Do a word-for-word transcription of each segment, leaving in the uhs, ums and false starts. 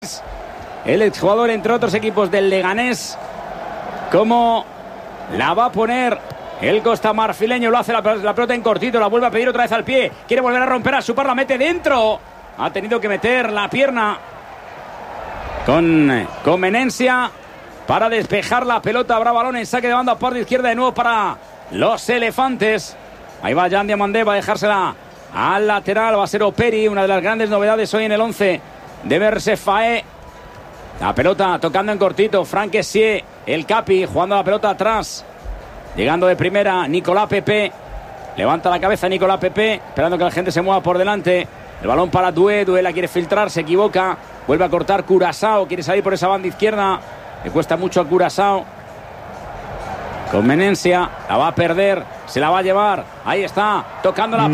el exjugador, entre otros equipos del Leganés. ¿Cómo la va a poner el costamarfileño? Lo hace la, la pelota en cortito, la vuelve a pedir otra vez al pie. Quiere volver a romper, a Supar, la mete dentro. Ha tenido que meter la pierna con, con Menencia para despejar la pelota. Habrá balón en saque de banda por la izquierda de nuevo para los elefantes. Ahí va Jan Diamandé, va a dejársela al lateral. Va a ser Operi, una de las grandes novedades hoy en el once de Mersefae. La pelota tocando en cortito. Franck Essier, el Capi, jugando la pelota atrás. Llegando de primera, Nicolás Pepe. Levanta la cabeza Nicolás Pepe, esperando que la gente se mueva por delante. El balón para Doué. Doué la quiere filtrar, se equivoca. Vuelve a cortar Curaçao. Quiere salir por esa banda izquierda. Le cuesta mucho a Curaçao. Con Menencia. La va a perder. Se la va a llevar. Ahí está. Tocando la mm,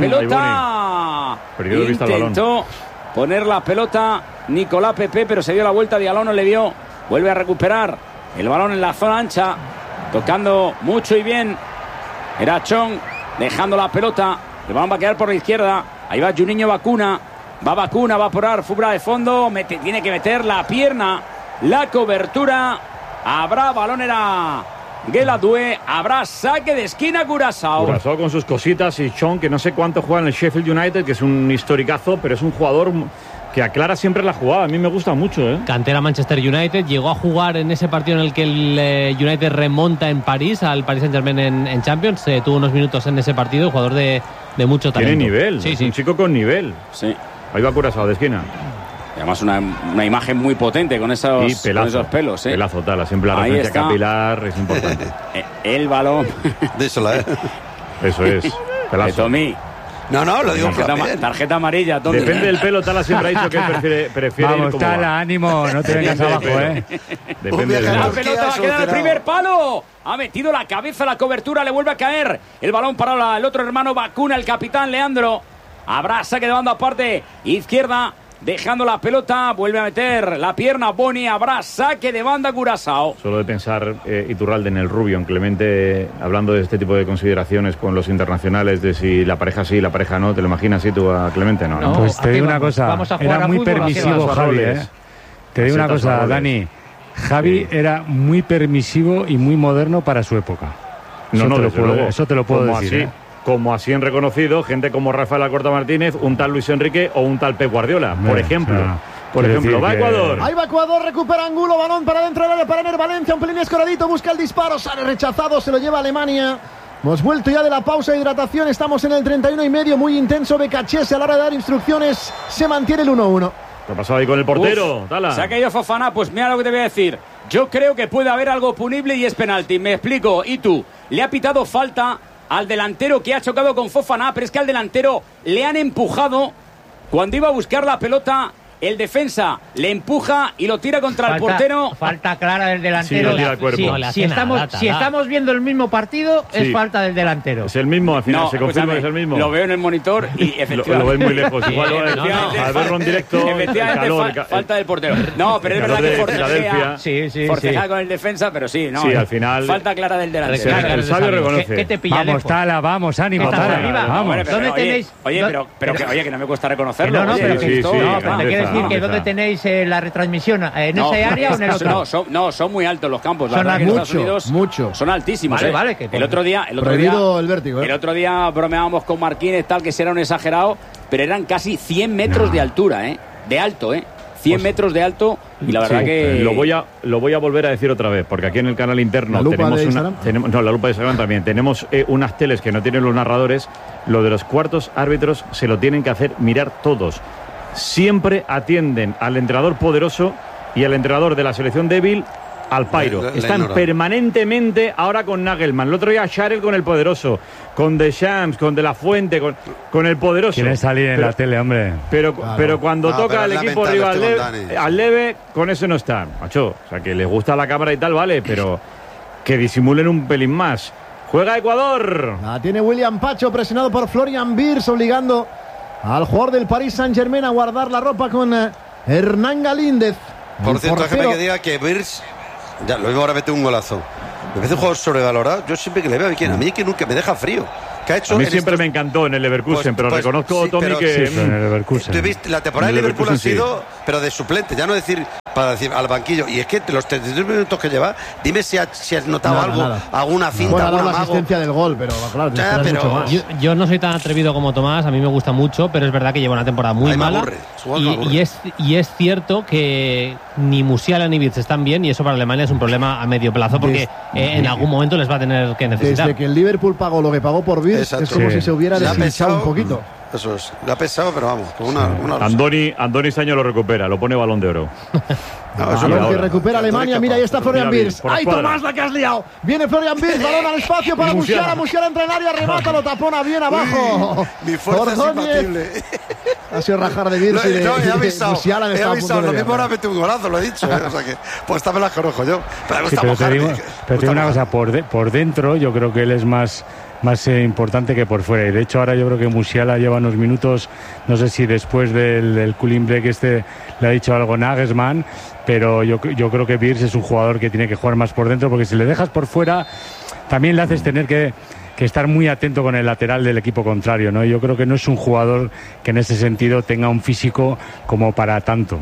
pelota. Intentó poner la pelota Nicolás Pepe, pero se dio la vuelta. Diallo no le dio. Vuelve a recuperar el balón en la zona ancha. Tocando mucho y bien. Era Chong. Dejando la pelota. El balón va a quedar por la izquierda. Ahí va Juninho Bacuna. Va Bacuna, va a por Fubra de fondo. Mete, tiene que meter la pierna. La cobertura. Habrá balón, era Guela Doué. Habrá saque de esquina Curaçao. Curaçao con sus cositas y Chong, que no sé cuánto juega en el Sheffield United, que es un historicazo, pero es un jugador que aclara siempre la jugada. A mí me gusta mucho, ¿eh? Cantera Manchester United. Llegó a jugar en ese partido en el que el eh, United remonta en París, al Paris Saint-Germain en, en Champions. Eh, tuvo unos minutos en ese partido. Jugador de, de mucho talento. Tiene nivel. Sí, es sí. Un chico con nivel. Sí. Ahí va Curaçao de esquina. Y además una, una imagen muy potente con esos, y pelazo, con esos pelos. ¿eh? Pelazo, tala. Siempre la referencia capilar es importante. El balón. Dísela, ¿eh? Eso es. Pelazo. De Tommy. No, no, lo digo tarjeta, ma- tarjeta amarilla, Tommy. Depende del pelo, Tala siempre ha dicho que él prefiere, prefiere Vamos, ir como Tala, va. ánimo, no te vengas abajo, ¿eh? Depende del La pelo. pelota va a quedar al primer palo. Ha metido la cabeza, la cobertura, le vuelve a caer. El balón para el otro hermano Bacuna, el capitán Leandro. Habrá saque de banda aparte, izquierda. Dejando la pelota, vuelve a meter la pierna Boni. Habrá saque de banda Curaçao. Solo de pensar eh, Iturralde en el Rubio, en Clemente, hablando de este tipo de consideraciones con los internacionales, de si la pareja sí, la pareja no. ¿Te lo imaginas así tú a Clemente? No, no. no. Pues te digo una cosa, vamos a era muy fútbol, permisivo Javi, ¿eh? Te digo una cosa, Dani. Javi sí. era muy permisivo y muy moderno para su época. No, eso, no, te lo puedo, luego, eso te lo puedo decir. Así, ¿eh? Como así han reconocido gente como Rafael Alcorta Martínez, un tal Luis Enrique o un tal Pep Guardiola, por ejemplo. O sea, por ejemplo, va Ecuador. Ahí va Ecuador, recupera Angulo, balón para dentro del área para Ener Valencia, un pelín escoradito, busca el disparo, sale rechazado, se lo lleva Alemania. Hemos vuelto ya de la pausa de hidratación, estamos en el treinta y uno y medio, muy intenso. Becachese a la hora de dar instrucciones, se mantiene el uno uno. ¿Qué ha pasado ahí con el portero? Uf, Tala. Se ha caído Fofana, pues mira lo que te voy a decir. Yo creo que puede haber algo punible y es penalti, me explico. ¿Y tú? Le ha pitado falta al delantero que ha chocado con Fofana, pero es que al delantero le han empujado cuando iba a buscar la pelota. El defensa le empuja y lo tira contra falta, el portero. Falta clara del delantero. Sí, la, sí, no, si, estamos, nada, si estamos viendo el mismo partido, sí. es falta del delantero. Es el mismo, al final no, se confirma pues que es el mismo. Lo veo en el monitor y efectivamente. Lo, lo ves muy lejos. Igual sí, no, no, al verlo en directo. Efectivamente, calor, fa falta del portero. No, pero es verdad que forcejea, sí, sí, forcejea sí. con el defensa, pero sí, no. Sí, al final. Falta clara del delantero. Sí, el sabio reconoce. ¿Qué, qué te pilla vamos, lejos? Tala, vamos, ánimo, Tala. Vamos. ¿Dónde tenéis? Oye, pero oye, que no me cuesta reconocerlo. No, no, pero te quiero decir que ¿dónde tenéis la retransmisión? ¿En no, esa área o en el otro? No, son, no, son muy altos los campos. Son la mucho, Estados Unidos mucho. Son altísimos. Vale, ¿eh? vale. Que el otro día, el otro día, el vértigo. ¿eh? El otro día bromeábamos con Marquínez, tal, que si era un exagerado, pero eran casi cien metros no. de altura, ¿eh? De alto, ¿eh? cien pues, metros de alto y la verdad sí, que... Lo voy, a, lo voy a volver a decir otra vez, porque aquí en el canal interno tenemos una... Tenemos, no, la lupa de Instagram también. Tenemos eh, unas teles que no tienen los narradores. Lo de los cuartos árbitros se lo tienen que hacer mirar todos. Siempre atienden al entrenador poderoso y al entrenador de la selección débil al pairo. La, la, Están la permanentemente ahora con Nagelman. El otro día Scharel con el poderoso, con Deschamps, con De La Fuente, con, con el poderoso. Quiere salir en pero, la tele, hombre. Pero, claro. pero cuando no, toca al equipo rival leve, al leve, con eso no está, macho. O sea, que les gusta la cámara y tal, vale, pero que disimulen un pelín más. Juega Ecuador. La tiene William Pacho, presionado por Florian Wirtz, obligando al jugador del Paris Saint-Germain a guardar la ropa con eh, Hernán Galíndez. Por cierto, déjame que diga que Wirtz, ya lo mismo ahora mete un golazo. Me parece un jugador sobrevalorado. Yo siempre que le veo aquí, a mí que nunca me deja frío. que ha hecho. A mí en siempre estos... me encantó en el Leverkusen, pues, pero pues, reconozco, sí, Tommy, pero, que. Sí, en el Leverkusen. Viste, la temporada de Liverpool ha sido, sí. pero de suplente, ya no decir para decir al banquillo. Y es que los treinta y tres minutos que lleva, dime si has, si has notado nada, algo, nada. alguna finta, bueno, alguna la asistencia del gol, pero claro, ya, pero... mucho más. Yo, yo no soy tan atrevido como Tomás, a mí me gusta mucho, pero es verdad que lleva una temporada muy mala. Y, y, es, y es cierto que ni Musiala ni Wirtz están bien, y eso para Alemania es un problema a medio plazo, porque eh, en algún momento les va a tener que necesitar. Desde que el Liverpool pagó lo que pagó por Wirtz, es como sí. si se hubiera deshinchado un poquito. Eso es, le ha pesado, pero vamos, con una, sí. una Andoni, Andoni este año lo recupera, lo pone Balón de Oro. No, balón que recupera Alemania, mira, ahí está Florian Wirtz. ¡Ay, Tomás, la que has liado! Viene Florian Wirtz, balón al espacio para Musiala, Musiala entra en el área, remata, lo tapona bien abajo. Uy, mi fuerza es imbatible. Ha sido rajar de Wirtz y de, no, he avisado, Musiala he avisado, lo mismo ahora mete un golazo, lo he dicho, ¿eh? O sea que, pues esta me la conozco yo. Pero, sí, pero te digo, pero te digo una cosa, por, de, por dentro yo creo que él es más... más eh, importante que por fuera, y de hecho ahora yo creo que Musiala lleva unos minutos, no sé si después del, del cooling break este le ha dicho algo Nagelsmann, pero yo, yo creo que Wirtz es un jugador que tiene que jugar más por dentro, porque si le dejas por fuera también le haces tener que, que estar muy atento con el lateral del equipo contrario, ¿no? Yo creo que no es un jugador que en ese sentido tenga un físico como para tanto.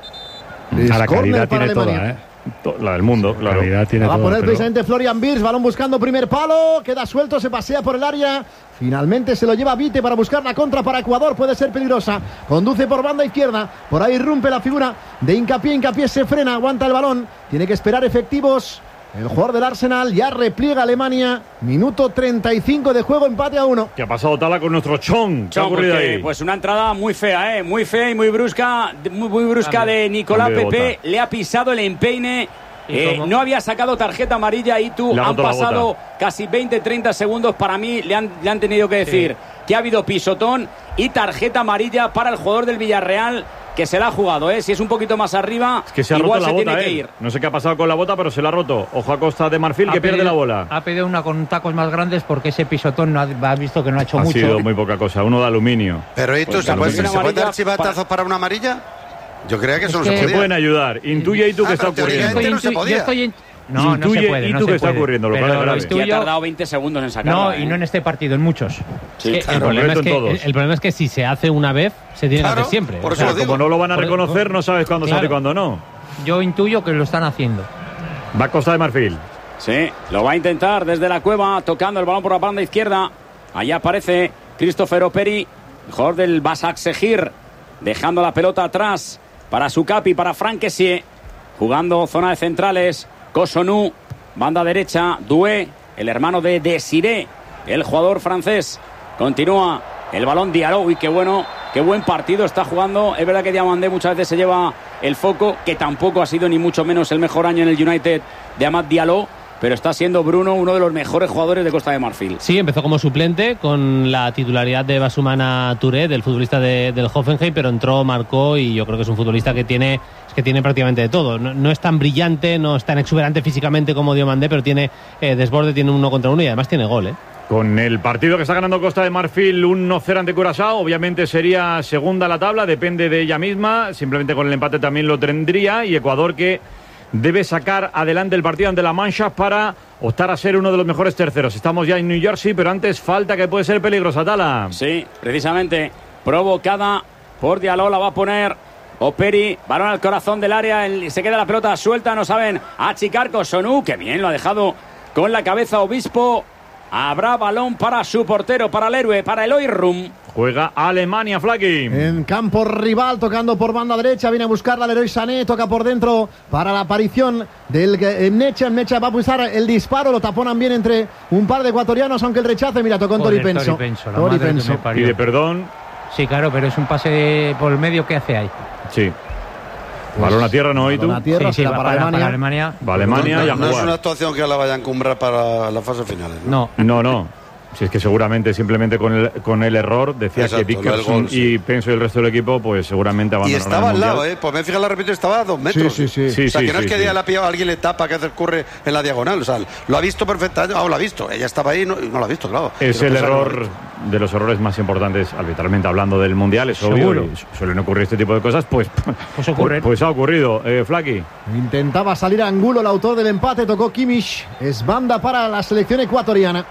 A la calidad tiene toda, ¿eh? La del mundo, claro. Tiene va a poner pero... precisamente Florian Wirtz, balón buscando primer palo, queda suelto, se pasea por el área, finalmente se lo lleva Vite para buscar la contra para Ecuador, puede ser peligrosa, conduce por banda izquierda, por ahí irrumpe la figura de Hincapié, Hincapié se frena, aguanta el balón, tiene que esperar efectivos. El jugador del Arsenal ya repliega Alemania. Minuto treinta y cinco de juego, empate a uno. ¿Qué ha pasado Tala con nuestro Chong? ¿Qué ha ocurrido ahí? Pues una entrada muy fea, ¿eh? Muy fea y muy brusca, muy, muy brusca de Nicolás Pepe. Le ha pisado el empeine. Eh, no había sacado tarjeta amarilla y tú han pasado casi veinte treinta segundos. Para mí le han, le han tenido que decir sí. que ha habido pisotón y tarjeta amarilla para el jugador del Villarreal, que se la ha jugado, ¿eh? Si es un poquito más arriba, es que se ha igual roto se la tiene bota, que eh. ir. No sé qué ha pasado con la bota, pero se la ha roto. Ojo a Costa de Marfil, ha que pedido, pierde la bola. Ha pedido una con tacos más grandes porque ese pisotón no ha, ha visto que no ha hecho ha mucho. Ha sido muy poca cosa, uno de aluminio. Pero esto pues, ¿se, puede, ¿se puede dar chivatazos para... para una amarilla? Yo creía que eso es no que se podía. Se pueden ayudar. Intuye y tú ah, que está ocurriendo. No se podía. Yo estoy en... No, Intuye no se puede, y no tú se que puede. está ocurriendo, lo pero cual es grave. Intuye... ha tardado veinte segundos en sacarlo. No, ¿eh? y no en este partido, en muchos. Sí, sí, claro, el, problema es que, todos. el, el problema es que si se hace una vez, se tiene claro, que hacer siempre. Por eso o sea, como no lo van a reconocer, por... no sabes cuándo claro. se hace y cuándo no. Yo intuyo que lo están haciendo. Va a Costa de Marfil. Sí, lo va a intentar desde la cueva, tocando el balón por la banda izquierda. Allá aparece Christopher Operi, jugador del Basaksehir, dejando la pelota atrás para Sucapi, para Franck Kessie, jugando zona de centrales. Cossonu, banda derecha, Doué, el hermano de Desiré, el jugador francés. Continúa el balón Diallo. Uy, qué bueno, qué buen partido está jugando. Es verdad que Diamandé muchas veces se lleva el foco, que tampoco ha sido ni mucho menos el mejor año en el United de Amad Diallo, pero está siendo Bruno uno de los mejores jugadores de Costa de Marfil. Sí, empezó como suplente con la titularidad de Basumana Touré, del futbolista de, del Hoffenheim, pero entró, marcó, y yo creo que es un futbolista que tiene que tiene prácticamente de todo. No, no es tan brillante, no es tan exuberante físicamente como Diomandé, pero tiene eh, desborde, tiene uno contra uno y además tiene gol, ¿eh? Con el partido que está ganando Costa de Marfil uno cero ante Curazao, obviamente sería segunda la tabla, depende de ella misma, simplemente con el empate también lo tendría, y Ecuador que debe sacar adelante el partido ante la Mancha para optar a ser uno de los mejores terceros. Estamos ya en New Jersey, pero antes falta que puede ser peligrosa, Tala. Sí, precisamente provocada por Diallo, la va a poner Operi, balón al corazón del área, el, se queda la pelota suelta, no saben achicar con Cossonu, que bien lo ha dejado con la cabeza Obispo. Habrá balón para su portero, para el héroe, para el Oirrum. Juega Alemania, Flaky. En campo rival, tocando por banda derecha, viene a buscarla el Leroy Sané, toca por dentro para la aparición del Necha. Necha va a pulsar el disparo, lo taponan bien entre un par de ecuatorianos, aunque el rechace, mira, tocó en Tori Penso. Tori Penso, la Tori Penso. Pide perdón. Sí, claro, pero es un pase por el medio que hace ahí. Sí. Pues, balón a tierra, ¿no? ¿Y tú? Balón a tierra, sí, sí, para, para, Alemania. para Alemania. Va Alemania no, y a no, jugar. no es una actuación que la vaya a encumbrar para las fases finales, ¿no? No, no. no. Si es que seguramente simplemente con el, con el error decía Exacto, que Dickerson sí. y Penso y el resto del equipo pues seguramente abandonaron. Y estaba al lado, ¿eh? Pues me fijas, la repito, estaba a dos metros. Sí, sí, sí. sí o sea, sí, que no sí, es que sí. sí. la ha pillado, alguien le tapa, que ocurre en la diagonal. O sea, lo ha visto perfectamente. Ah, lo ha visto. Ella estaba ahí y no, no lo ha visto, claro. Es el error de los errores más importantes, arbitralmente hablando del Mundial, es obvio. Y suelen ocurrir este tipo de cosas, pues, pues, ocurre. pues ha ocurrido. Eh, Flaky. Intentaba salir a Angulo, el autor del empate, tocó Kimmich. Es banda para la selección ecuatoriana.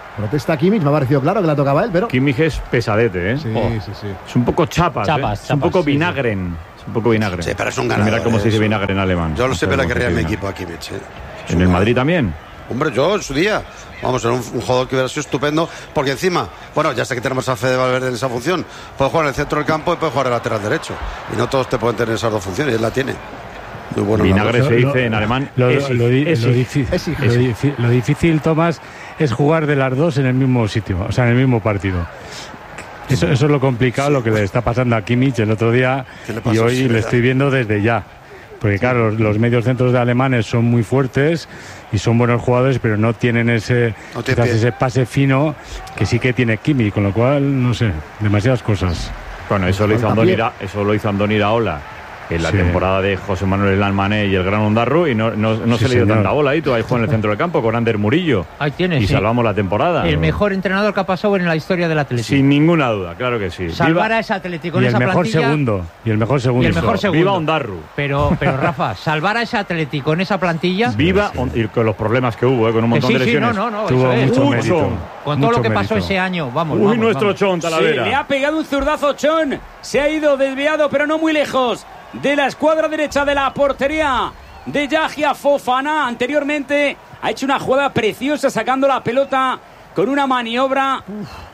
Protesta Kimmich, me ha parecido claro que la tocaba él, pero... Kimmich es pesadete, ¿eh? Sí, oh. sí, sí. Es un poco chapas, chapas, ¿eh? chapas Es un poco sí, vinagren. Sí. Es un poco vinagre. Sí, pero es un ganador. Mira cómo se dice eso. vinagre en alemán. Yo lo sé, pero la querría en mi vinagre. equipo a Kimmich. ¿eh? ¿En el Madrid también? Hombre, yo en su día. Vamos, era un, un jugador que hubiera sido estupendo. Porque encima, bueno, ya sé que tenemos a Fede Valverde en esa función. Puede jugar en el centro del campo y puede jugar en el lateral derecho. Y no todos te pueden tener esas dos funciones. Y él la tiene. Muy bueno. Vinagre se Lo- dice en alemán. Lo, Essig, lo di- Essig. lo difícil, Essig. lo difi- lo difícil, Tomás, es jugar de las dos en el mismo sitio, o sea, en el mismo partido. Eso, eso es lo complicado, lo que le está pasando a Kimmich el otro día ¿Qué le pasó? y hoy Sí, le ¿verdad? estoy viendo desde ya. Porque claro, los, los medios centros de alemanes son muy fuertes y son buenos jugadores, pero no tienen ese, No tiene quizás pie. ese pase fino que sí que tiene Kimmich, con lo cual, no sé, demasiadas cosas. Bueno, eso lo hizo Falta Andoni pie. Ira- eso lo hizo Andoni Iraola en la Sí. temporada de José Manuel Almané y el Gran Ondarru y no, no, no Sí, se le dio señor. tanta bola ahí, tú ahí jugó en el centro del campo con Ander Murillo Ahí tienes, y sí. salvamos la temporada. El mejor entrenador que ha pasado en la historia del Atlético. Sin ninguna duda, claro que sí. Salvar Viva, a ese Atlético Y en el esa mejor plantilla. segundo, y el mejor segundo. Y el mejor segundo. viva Ondarru. Pero, pero Rafa, salvar a ese Atlético en esa plantilla. Viva On- y con los problemas que hubo, eh, con un Que montón sí, de sí, lesiones. no, no, no. Tuvo eso es. mucho Mucho. mérito. Con todo mucho lo que pasó mérito. ese año, vamos. Uy, vamos, nuestro vamos. Chon Sí, Talavera. le ha pegado un zurdazo Chon. Se ha ido desviado, pero no muy lejos de la escuadra derecha de la portería de Yahia Fofana. Anteriormente ha hecho una jugada preciosa sacando la pelota con una maniobra,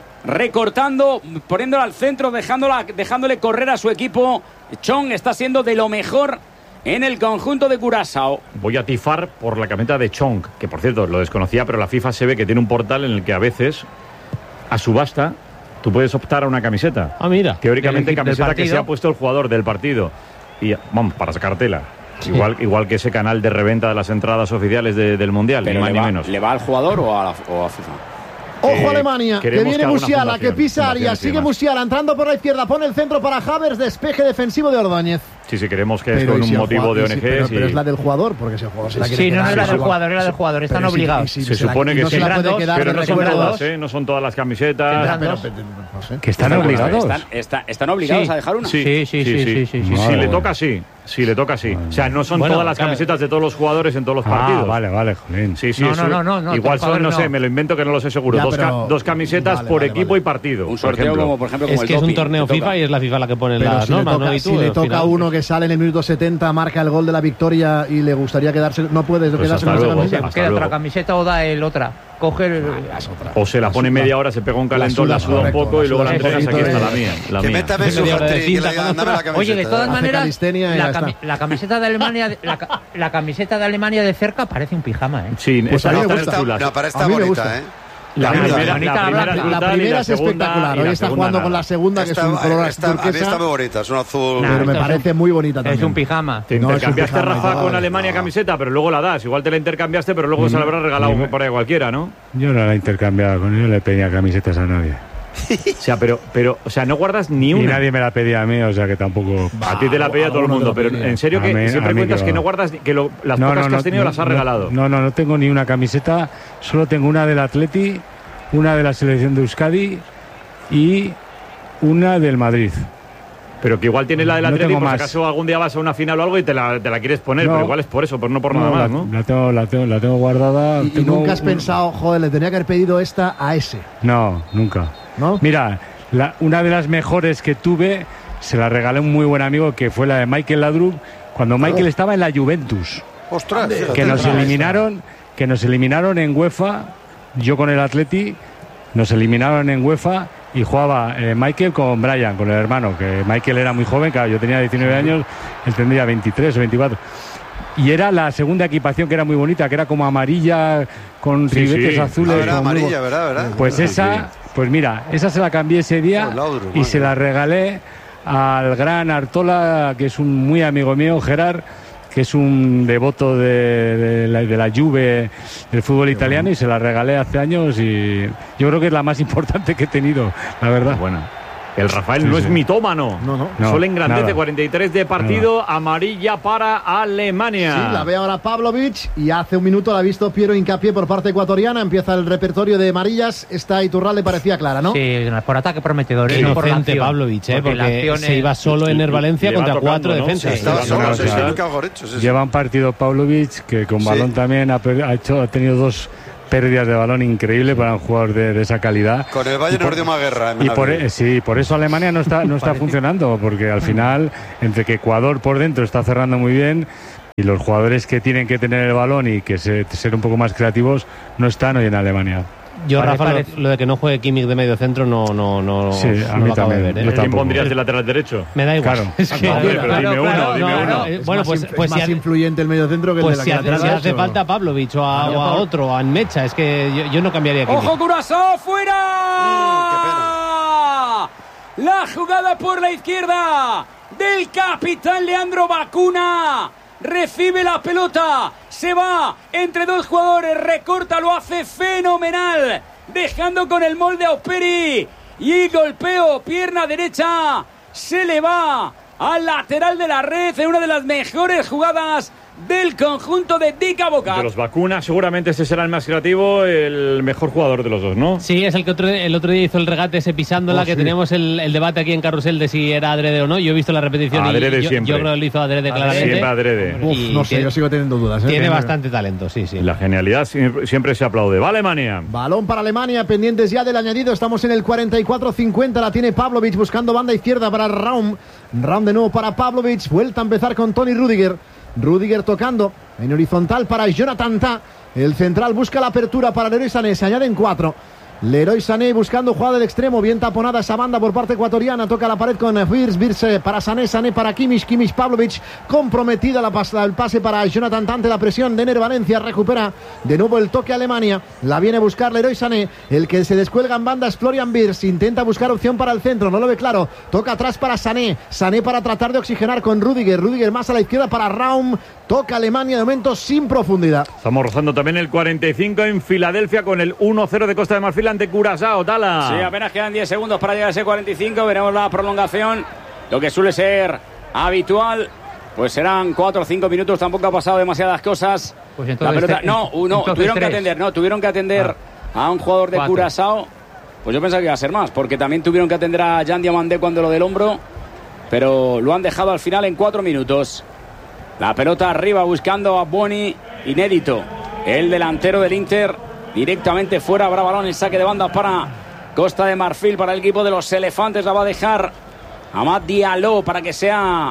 recortando, poniéndola al centro, dejándola, dejándole correr a su equipo. Chon está siendo de lo mejor en el conjunto de Curazao. Voy a tifar por la camiseta de Chong, que por cierto lo desconocía, pero la FIFA se ve que tiene un portal en el que a veces, a subasta, tú puedes optar a una camiseta. Ah, mira. Teóricamente Del equipo- del camiseta que partido. se ha puesto el jugador del partido. Y vamos, para sacártela. Igual, igual que ese canal de reventa de las entradas oficiales de- del Mundial, ni Pero más le ni va, menos. ¿le va al jugador o a, la, o a FIFA? Ojo Eh, Alemania, que queremos viene que haga una Musiala, fundación, que pisa fundación, área, sí, sigue más. Musiala entrando por la izquierda, pone el centro para Havertz, despeje defensivo de Ordóñez. Sí, sí, queremos que es Pero, con ¿y un si el motivo jugador- de y si- O N Gs. pero, pero y- es la del jugador, porque si el jugador se la quiere Sí, no quedar, es la sí, del igual. jugador, era del jugador, están Pero si- obligados. si Se se la- supone que no sí. se la puede Tendrán quedar Pero de no son recuerdo. todas, ¿eh? No son todas las camisetas. Tendrán Pero, dos. pero, no sé. Que están Están, obligados. están, están- están obligados Sí. a dejar una. Sí, Sí, sí, sí, sí, sí, sí. Si Madre le mía. toca, sí. Si le toca, sí. O sea, no son Bueno, todas las claro. camisetas de todos los jugadores en todos los Ah, partidos. vale, vale, jolín. Sí, sí, No, eso- no, no, no, no, igual todos son, no los sé, no. me lo invento que no lo sé seguro. Ya, dos, ca- pero- dos camisetas vale, por vale, equipo vale. y partido. Un por sorteo ejemplo. como, por ejemplo, como Es el que es un doping, torneo te toca. FIFA y es la FIFA la que pone Pero las si le normas, toca, ¿no? Y si tú, le al toca final, a uno pues, que sale en el minuto setenta, marca el gol de la victoria y le gustaría quedarse, no puede Pues quedarse hasta con esa luego. camiseta. Hasta Queda otra luego. camiseta o da el otra. Coge el. O se la pone media hora, se pega un calentón, la suda, suda un correcto, poco y la luego la suda entregas. un Aquí poquito, está la eh. mía. La Que mía. meta Messi un media hora de hat-trick y le cinta diga, con dame la otra. camiseta. Oye, de todas Hace maneras, calistenia y la, ya cami- está. la camiseta de Alemania, la, ca- la camiseta de Alemania de cerca parece un pijama, ¿eh? Sí, Pues esas a mí me están gusta. chulas. No, para esta A mí me bonita, gusta. ¿eh? La La primera, bonita, la la primera, blanca. es La brutal y primera la es segunda- espectacular. y Hoy la está segunda jugando con nada. la segunda, que es un color esta, a mí turquesa, está muy bonita, es un azul. Nah, pero me esto es parece muy bonita también. Es un pijama. Te No, es un intercambiaste, pijama, Rafa, no, con no. Alemania camiseta, pero luego la das. Igual te la intercambiaste, pero luego se la habrás regalado ni me- por ahí a cualquiera, ¿no? Yo no la intercambiaba con él, no le pedía camisetas a nadie. O sea, pero, pero, o sea, no guardas ni Y una. nadie me la pedía a mí, o sea que tampoco. A ti te la pedía todo el alguno te mundo, lo pero pedía. en serio A que mí- siempre a mí cuentas que que va. no guardas, que lo- las No, pocas no, que has no, tenido no, las has no, regalado. No, no, no tengo ni una camiseta, solo tengo una del Atleti, una de la selección de Euskadi y una del Madrid. Pero que igual tienes la del No Atlético, tengo por si más. acaso algún día vas a una final o algo y te la, te la quieres poner, No. pero igual es por eso, pero no por nada No, más, la, ¿no? la tengo, la tengo, la tengo guardada. Y, y tengo nunca has un- pensado, joder, le tenía que haber pedido esta a ese, No, nunca. ¿no? Mira, la- una de las mejores que tuve se la regalé a un muy buen amigo que fue la de Michael Laudrup cuando Michael estaba en la Juventus. Ostras, fíjate. Que nos Esta. eliminaron, que nos eliminaron en UEFA, yo con el Atleti, nos eliminaron en UEFA y jugaba eh, Michael con Brian, con el hermano, que Michael era muy joven, claro, yo tenía diecinueve años, él tendría veintitrés o veinticuatro. Y era la segunda equipación que era muy bonita, que era como amarilla con Sí, ribetes sí. azules. Ah, era como muy amarilla, bo- ¿verdad? ¿verdad? Pues Sí, esa, sí. pues mira, esa se la cambié ese día Oh, Laudrup, y madre. se la regalé al gran Artola, que es un muy amigo mío, Gerard, que es un devoto de, de la, de la Juve del fútbol italiano, y se la regalé hace años y yo creo que es la más importante que he tenido, la verdad. Bueno, el Rafael Sí, no sí. es mitómano. No, no. No, Solo engrandece nada. cuarenta y tres de partido, amarilla para Alemania. Sí, la ve ahora Pavlovic y hace un minuto la ha visto Piero Hincapié por parte ecuatoriana. Empieza el repertorio de amarillas. Esta Iturralde parecía clara, ¿no? Sí, por ataque prometedor. Qué ¿eh? No por la inocente acción. Pavlovic, ¿eh? Porque la Porque acción se es- iba solo en el Valencia le va contra tocando, cuatro ¿no? defensas. Sí, Estaba Sí, solo, no, sí, sí. sí, nunca mejor hecho, sí, sí. Lleva un partido Pavlovic que con Sí. balón también ha, per- ha hecho, ha tenido dos, pérdidas de balón increíble para un jugador de, de esa calidad. Con el Bayern nos dio más guerra. Y por, sí, por eso Alemania no está, no está funcionando, porque al final, entre que Ecuador por dentro está cerrando muy bien y los jugadores que tienen que tener el balón y que se, ser un poco más creativos no están hoy en Alemania. Yo, Rafa, lo, lo de que no juegue Kimmich de medio centro no, no, no, sí, a no mí lo acabo también, de ver. ¿eh? ¿Quién pondrías de lateral derecho? Me da igual. Claro. Es que, no, hombre, pero claro, dime claro, uno, dime no, uno. no, Es bueno, más, pues, es pues más si influyente el medio centro que pues el de si, la hace, lateral si hace derecho. falta a Pavlovic o a, o a otro, o a Mecha, es que yo, yo no cambiaría aquí. ¡Ojo, Curazao! ¡Fuera! Mm, La jugada por la izquierda del capitán Leandro Bacuna. Recibe la pelota, se va entre dos jugadores, recorta, lo hace fenomenal, dejando con el molde a Operi y golpeo, pierna derecha, se le va al lateral de la red en una de las mejores jugadas del conjunto de Dica Boca. De los Vacunas, seguramente ese será el más creativo, el mejor jugador de los dos, ¿no? Sí, es el que otro, el otro día hizo el regate ese pisándola, oh, que sí. teníamos el, el debate aquí en Carrusel de si era adrede o no. Yo he visto la repetición adrede y yo, siempre. yo creo que lo hizo adrede claramente. Siempre adrede. Uf, no sé, tiene, yo sigo teniendo dudas. ¿eh? Tiene Tiene bastante talento, sí, sí. La genialidad siempre, siempre se aplaude. Va Alemania. Balón para Alemania, pendientes ya del añadido. Estamos en el cuarenta y cuatro cincuenta. La tiene Pavlovic buscando banda izquierda para Raum. Raum de nuevo para Pavlovic. Vuelta a empezar con Toni Rüdiger. Rüdiger tocando en horizontal para Jonathan Tah. El central busca la apertura para Leroy Sané. Se añaden cuatro. Leroy Sané buscando jugada del extremo, bien taponada esa banda por parte ecuatoriana, toca la pared con Wirtz, Wirtz para Sané, Sané para Kimmich, Kimmich Pavlovic, comprometida la pas el pase para Jonathan Tah ante la presión de Ener Valencia, recupera de nuevo el toque a Alemania, la viene a buscar Leroy Sané, el que se descuelga en banda es Florian Wirtz, intenta buscar opción para el centro, no lo ve claro, toca atrás para Sané, Sané para tratar de oxigenar con Rüdiger, Rüdiger más a la izquierda para Raum, toca Alemania de momento sin profundidad. Estamos rozando también el cuarenta y cinco en Filadelfia con el uno cero de Costa de Marfil ante Curazao. Tala. Sí, apenas quedan diez segundos para llegar a ese cuarenta y cinco. Veremos la prolongación. Lo que suele ser habitual, pues serán cuatro o cinco minutos. Tampoco ha pasado demasiadas cosas. Pues entonces, la pelota, te, no, no tuvieron tres. que atender, no, tuvieron que atender ah, a un jugador de cuatro. Curazao. Pues yo pensaba que iba a ser más, porque también tuvieron que atender a Jan Diamandé cuando lo del hombro, pero lo han dejado al final en cuatro minutos. La pelota arriba buscando a Boni, inédito. El delantero del Inter directamente fuera. Habrá balón en saque de banda para Costa de Marfil, para el equipo de los elefantes. La va a dejar Amad Diallo para que sea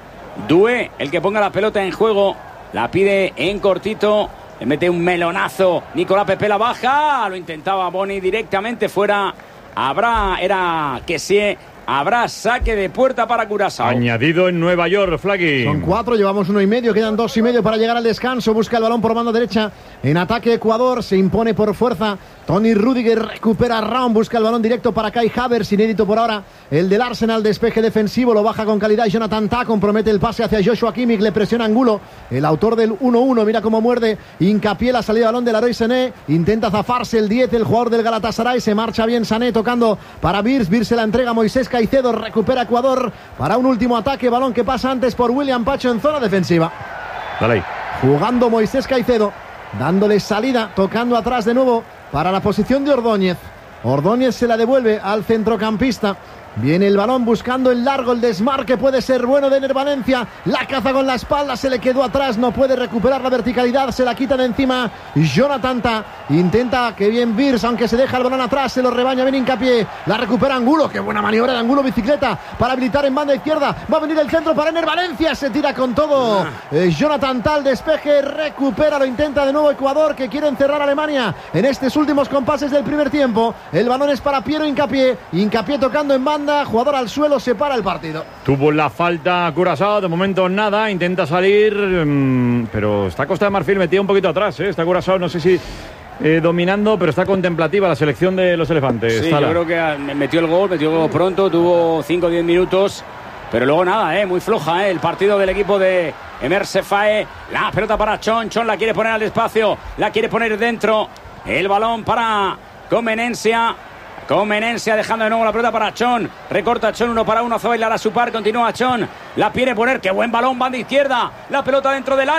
Doué el que ponga la pelota en juego. La pide en cortito. Le mete un melonazo. Nicolás Pepe la baja. Lo intentaba Boni directamente fuera. Habrá, era que sí. Habrá saque de puerta para Curazao. Añadido en Nueva York, Flagui. Son cuatro, llevamos uno y medio, quedan dos y medio para llegar al descanso. Busca el balón por banda derecha. En ataque Ecuador, se impone por fuerza. Toni Rüdiger recupera a Raum, busca el balón directo para Kai Havertz, inédito por ahora. El del Arsenal, despeje defensivo, lo baja con calidad. Jonathan Tah compromete el pase hacia Joshua Kimmich, le presiona Angulo, el autor del uno uno, mira cómo muerde. Hincapié la salida de balón de Leroy Sané, intenta zafarse el diez, el jugador del Galatasaray, se marcha bien Sané tocando para Wirtz, Wirtz se la entrega a Moisés Caicedo, recupera Ecuador para un último ataque, balón que pasa antes por William Pacho en zona defensiva. Dale ahí. Jugando Moisés Caicedo, dándole salida, tocando atrás de nuevo para la posición de Ordóñez. Ordóñez se la devuelve al centrocampista. Viene el balón buscando el largo, el desmarque puede ser bueno de Ener Valencia. La caza con la espalda, se le quedó atrás, no puede recuperar la verticalidad, se la quitan encima. Jonathan Tah intenta que bien Wirtz, aunque se deja el balón atrás, se lo rebaña bien Hincapié. La recupera Angulo, qué buena maniobra de Angulo, bicicleta para habilitar en banda izquierda. Va a venir el centro para Ener Valencia, se tira con todo. Eh, Jonathan Tah, el despeje, recupera, lo intenta de nuevo Ecuador, que quiere encerrar a Alemania en estos últimos compases del primer tiempo. El balón es para Piero Hincapié, Hincapié tocando en banda. Jugador al suelo, se para el partido. Tuvo la falta Curazao, de momento nada, intenta salir, mmm, pero está Costa de Marfil metida un poquito atrás, ¿eh? Está Curazao, no sé si eh, dominando, pero está contemplativa la selección de los elefantes. Sí, Tala. yo creo que metió el gol, metió el gol pronto, tuvo cinco o diez minutos, pero luego nada, ¿eh? Muy floja, ¿eh? El partido del equipo de Emer Sefae. La pelota para Chon, Chon la quiere poner al espacio, la quiere poner dentro. El balón para Comenencia. Comenencia dejando de nuevo la pelota para Chon. Recorta Chon, uno para uno, hace bailar a su par. Continúa Chon, la quiere poner. Qué buen balón, banda izquierda. La pelota dentro del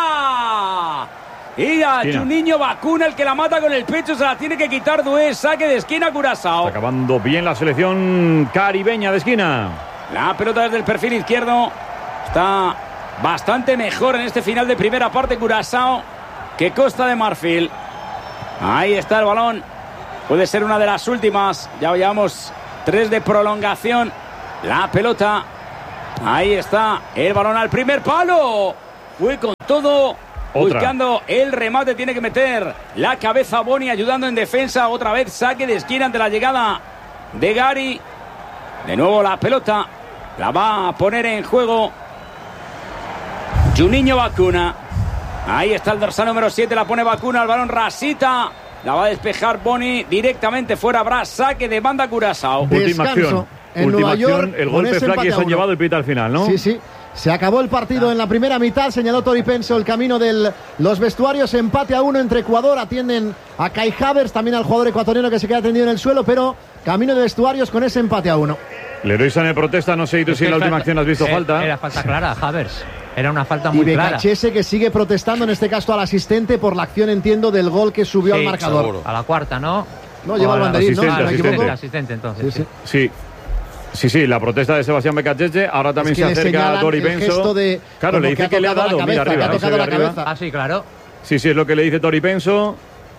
área. Y a Juninho Bacuna, el que la mata con el pecho, se la tiene que quitar Doué. Saque de esquina Curazao. Está acabando bien la selección caribeña de esquina. La pelota desde el perfil izquierdo. Está bastante mejor en este final de primera parte Curazao que Costa de Marfil. Ahí está el balón. Puede ser una de las últimas. Ya llevamos tres de prolongación. La pelota. Ahí está el balón al primer palo. Fue con todo. Otra. Buscando el remate. Tiene que meter la cabeza Boni, ayudando en defensa. Otra vez saque de esquina ante la llegada de Gary. De nuevo la pelota. La va a poner en juego Juninho Bacuna. Ahí está el dorsal número siete. La pone Bacuna. El balón Rasita. La va a despejar Boni. Directamente fuera. Habrá saque de banda Curazao. Última acción. En Última Nueva York, acción. El golpe Flaqui se han llevado el pita al final, ¿no? Sí, sí. Se acabó el partido ah. en la primera mitad. Señaló Tori Penso el camino de los vestuarios. Empate a uno entre Ecuador. Atienden a Kai Havertz, también al jugador ecuatoriano que se queda tendido en el suelo. Pero camino de vestuarios con ese empate a uno. Leroy Sané protesta. No sé, ¿y tú si en la última acción has visto era, falta? Era falta clara, Havertz. Era una falta muy y clara. Y Becachese, que sigue protestando, en este caso al asistente, por la acción, entiendo, del gol que subió sí, al marcador. Seguro. A la cuarta, ¿no? No, lleva el banderín, ¿no? Asistente, ¿Me asistente. equivoco? Asistente, entonces. Sí, sí. sí. Sí, sí, la protesta de Sebastián Becachese. Ahora también es que se acerca a Tori Penso. De, claro, le dice que, que le ha dado, cabeza, mira, arriba. ha tocado la cabeza. Ah, sí, claro. Sí, sí, es lo que le dice Tori Penso.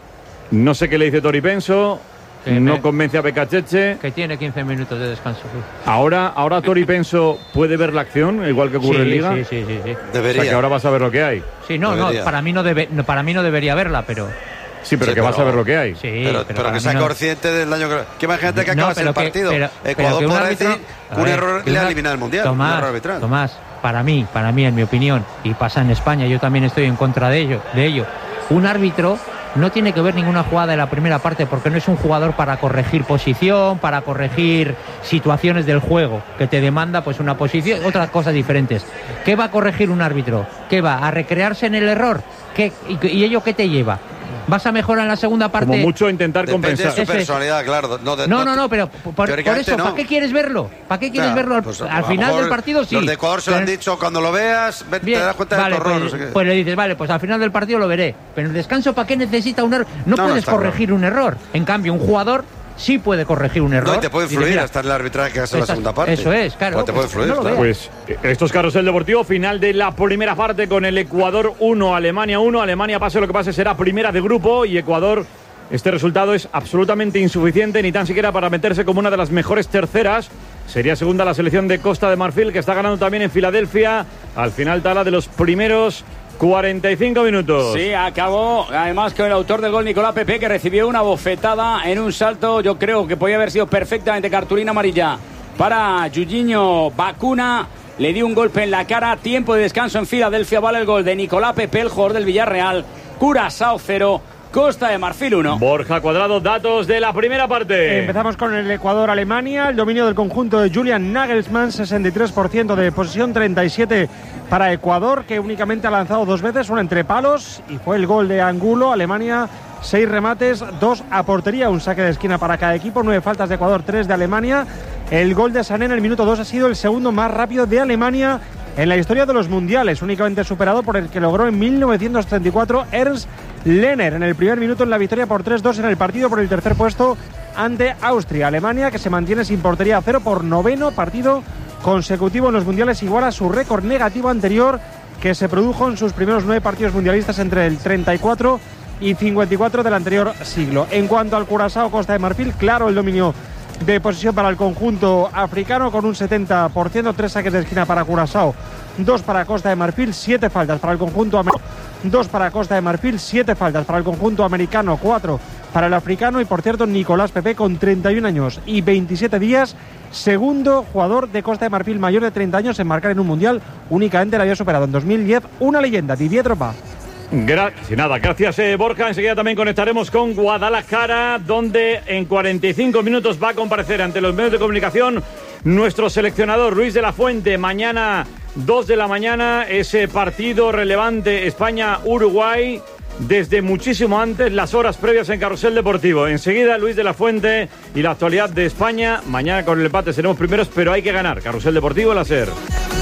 No sé qué le dice Tori Penso. Que no me... convence a Becachese. Que tiene quince minutos de descanso. Sí. Ahora, ahora Tori Penso puede ver la acción, igual que ocurre sí, en Liga. Sí, sí, sí, sí. Debería. O sea, que ahora vas a ver lo que hay. Sí, no, Debería. no, para mí no, debe, no, para mí no debería verla, pero... Sí, pero sí, que pero, vas a ver lo que hay. Sí, pero, pero, pero que sea no... consciente del daño que... que imagínate que acabas no, el partido. Que, pero, Ecuador pero podrá árbitro, decir que un ver, error le ha eliminado el Mundial. Tomás, un error arbitral. Tomás, para mí, para mí, en mi opinión, y pasa en España, yo también estoy en contra de ello, de ello. Un árbitro no tiene que ver ninguna jugada de la primera parte porque no es un jugador para corregir posición, para corregir situaciones del juego, que te demanda pues una posición, otras cosas diferentes. ¿Qué va a corregir un árbitro? ¿Qué va? ¿A recrearse en el error? ¿Qué, y, ¿Y ello qué te lleva? ¿Vas a mejorar en la segunda parte? Como mucho intentar Depende compensar. de su personalidad, claro. No, de, no, no, no, pero por, por eso, ¿para no. qué quieres verlo? ¿Para qué quieres claro, verlo al, pues, al final del partido? Sí. Los de Ecuador se lo han dicho, cuando lo veas, ve, bien, te das cuenta vale, de tu error. Pues, no sé qué. pues le dices, vale, pues al final del partido lo veré. Pero en el descanso, ¿para qué necesita un error? No, no puedes no corregir claro. un error. En cambio, un jugador sí puede corregir un error. No, y te puede influir hasta en el arbitraje que hace la segunda parte. Eso es, claro. Pues te puede influir, no claro. Pues esto es Carrusel Deportivo, final de la primera parte con el Ecuador uno, Alemania uno. Alemania, pase lo que pase, será primera de grupo y Ecuador... Este resultado es absolutamente insuficiente, ni tan siquiera para meterse como una de las mejores terceras. Sería segunda la selección de Costa de Marfil, que está ganando también en Filadelfia. Al final, tala de los primeros cuarenta y cinco minutos. Sí, acabó además con el autor del gol, Nicolás Pepe, que recibió una bofetada en un salto. Yo creo que podía haber sido perfectamente cartulina amarilla para Juninho Bacuna. Le dio un golpe en la cara. Tiempo de descanso en Filadelfia. Vale el gol de Nicolás Pepe, el jugador del Villarreal. Curazao cero. Costa de Marfil uno. Borja Cuadrado, datos de la primera parte. Empezamos con el Ecuador-Alemania. El dominio del conjunto de Julian Nagelsmann, sesenta y tres por ciento de posesión, treinta y siete por ciento para Ecuador, que únicamente ha lanzado dos veces, una entre palos, y fue el gol de Angulo. Alemania, seis remates, dos a portería, un saque de esquina para cada equipo, nueve faltas de Ecuador, tres de Alemania. El gol de Sané en el minuto dos ha sido el segundo más rápido de Alemania en la historia de los mundiales, únicamente superado por el que logró en mil novecientos treinta y cuatro Ernst Lehner en el primer minuto en la victoria por tres dos en el partido por el tercer puesto ante Austria. Alemania, que se mantiene sin portería a cero por noveno partido consecutivo en los mundiales, igual a su récord negativo anterior que se produjo en sus primeros nueve partidos mundialistas entre el treinta y cuatro y cincuenta y cuatro del anterior siglo. En cuanto al Curazao Costa de Marfil, claro el dominio de posesión para el conjunto africano con un setenta por ciento, tres saques de esquina para Curazao, dos para Costa de Marfil, siete faltas para el conjunto americano, dos para Costa de Marfil, siete faltas para el conjunto americano, cuatro para el africano. Y por cierto, Nicolás Pepe, con treinta y un años y veintisiete días, segundo jugador de Costa de Marfil mayor de treinta años en marcar en un mundial. Únicamente le había superado en dos mil diez una leyenda, Didier Drogba. Gracias, nada, gracias eh, Borja. Enseguida también conectaremos con Guadalajara, donde en cuarenta y cinco minutos va a comparecer ante los medios de comunicación nuestro seleccionador Luis de la Fuente. Mañana, dos de la mañana, ese partido relevante España-Uruguay. Desde muchísimo antes, las horas previas en Carrusel Deportivo. Enseguida Luis de la Fuente y la actualidad de España. Mañana con el empate seremos primeros, pero hay que ganar. Carrusel Deportivo, la SER.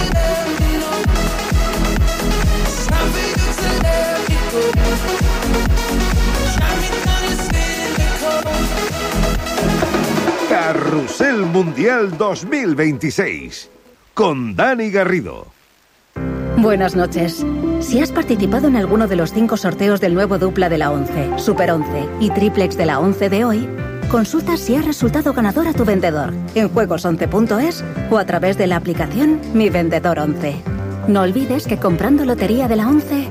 Carrusel Mundial dos mil veintiséis con Dani Garrido. Buenas noches. Si has participado en alguno de los cinco sorteos del nuevo dupla de la once, Super once y triplex de la once de hoy, consulta si has resultado ganador a tu vendedor en juegos once punto es o a través de la aplicación Mi Vendedor once. No olvides que comprando Lotería de la once